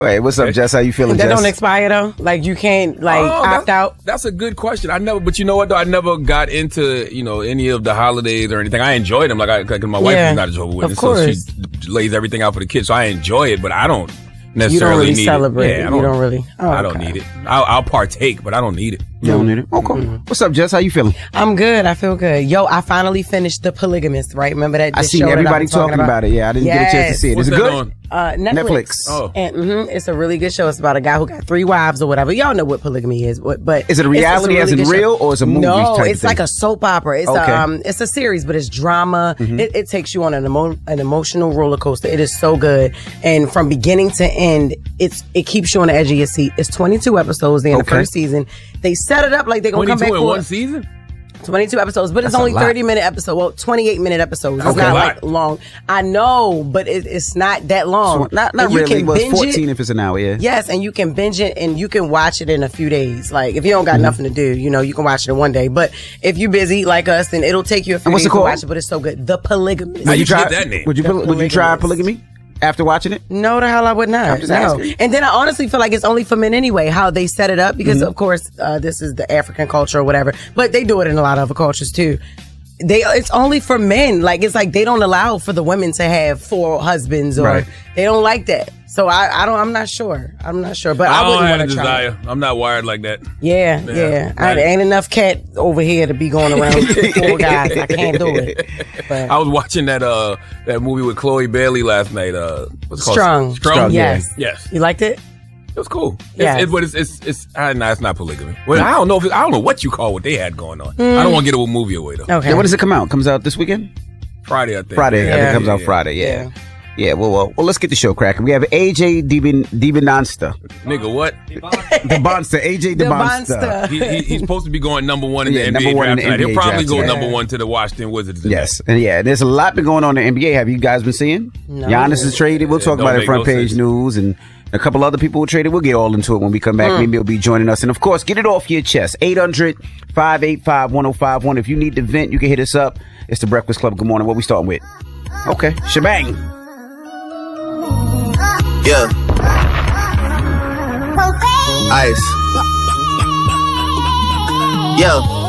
Wait, what's up, Jess? How you feeling, That Jess? don't expire though. Like you can't opt out. That's a good question. But you know what though? I never got into any of the holidays or anything. I enjoy them. Like my wife is not a Jehovah's Witness, so she lays everything out for the kids. So I enjoy it, but I don't necessarily you don't really need celebrate it. Yeah, you don't really. Oh, I don't need it. I'll partake, but I don't need it. You don't need it? Okay. What's up, Jess? How you feeling? I'm good. I feel good. Yo, I finally finished The Polygamist, right? Remember that? I seen everybody talking about it. Yeah, I didn't get a chance to see it. Is it good? Netflix. Oh. And it's a really good show. It's about a guy who got 3 wives or whatever. Y'all know what polygamy is. But is it a reality as in real or is it a movie? No, type it's thing? like a soap opera. It's it's a series, but it's drama. It takes you on an emotional roller coaster. It is so good. And from beginning to end, it keeps you on the edge of your seat. It's 22 episodes in the first season. They set it up like they're going to come back for one season? 22 episodes, but it's only 30-minute episodes. Well, 28-minute episodes. It's not like long. I know, but it's not that long. So, not really, but 14 if it's an hour, yeah. Yes, and you can binge it and you can watch it in a few days. Like, if you don't got nothing to do, you can watch it in one day. But if you're busy like us, then it'll take you a few days to watch it, but it's so good. The Polygamist. Would you try that name? Would you try polygamy? After watching it? No, the hell I would not. I'm just asking. And then I honestly feel like it's only for men anyway, how they set it up, because of course, this is the African culture or whatever, but they do it in a lot of other cultures too. It's only for men. Like, it's like they don't allow for the women to have 4 husbands or they don't like that. So I'm not sure. But I wouldn't want to try. I'm not wired like that. Yeah. Ain't enough cat over here to be going around with 4 guys. I can't do it. But I was watching that movie with Chloe Bailey last night. What's it called? Strong. Yes. You liked it? It was cool. Yeah. But it's not polygamy. Well, I don't know what you call what they had going on. I don't want to get a movie away though. Okay. Yeah, when does it come out? Comes out this weekend? Friday, I think. I think it comes out Friday. Yeah. Yeah, well, let's get the show cracking. We have AJ DiBenanza. Nigga, what? DeBonster, AJ DeBonster. He's supposed to be going number 1 in the NBA number 1 in draft the tonight. NBA He'll probably draft, go number 1 to the Washington Wizards. Yes, and there's a lot been going on in the NBA. Have you guys been seeing? No. Giannis is traded. We'll talk about it front page news, and a couple other people were traded. We'll get all into it when we come back. Maybe he'll be joining us. And of course, get it off your chest. 800-585-1051. If you need to vent, you can hit us up. It's the Breakfast Club. Good morning. What we starting with? Okay, shebang. Yeah. Ice. Yeah.